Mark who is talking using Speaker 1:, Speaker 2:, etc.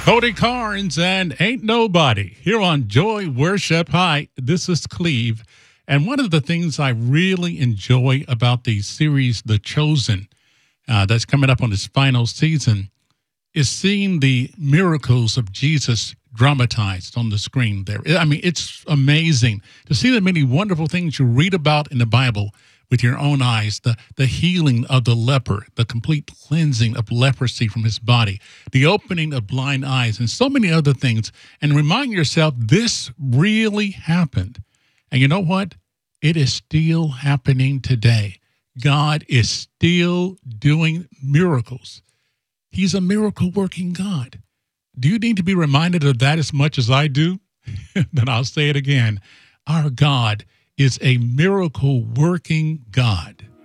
Speaker 1: Cody Carnes and Ain't Nobody here on Joy Worship. Hi, this is Cleve. And one of the things I really enjoy about the series, The Chosen, that's coming up on its final season, is seeing the miracles of Jesus dramatized on the screen there. I mean, it's amazing to see the many wonderful things you read about in the Bible with your own eyes, the healing of the leper, the complete cleansing of leprosy from his body, the opening of blind eyes, and so many other things. And remind yourself, this really happened. And you know what? It is still happening today. God is still doing miracles. He's a miracle-working God. Do you need to be reminded of that as much as I do? Then I'll say it again. Our God is a miracle-working God.